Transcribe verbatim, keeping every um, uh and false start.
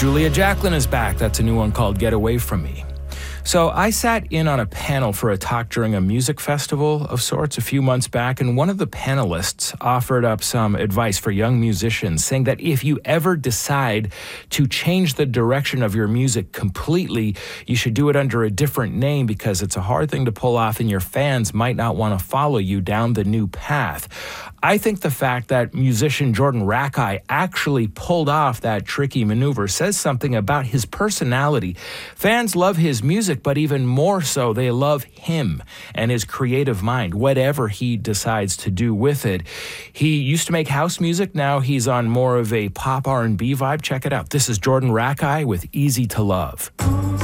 Julia Jacklin is back. That's a new one called Get Away From Me. So I sat in on a panel for a talk during a music festival of sorts a few months back, and one of the panelists offered up some advice for young musicians, saying that if you ever decide to change the direction of your music completely, you should do it under a different name because it's a hard thing to pull off and your fans might not want to follow you down the new path. I think the fact that musician Jordan Rakei actually pulled off that tricky maneuver says something about his personality. Fans love his music, but even more so, they love him and his creative mind, whatever he decides to do with it. He used to make house music. Now he's on more of a pop R and B vibe. Check it out. This is Jordan Rakei with Easy to Love.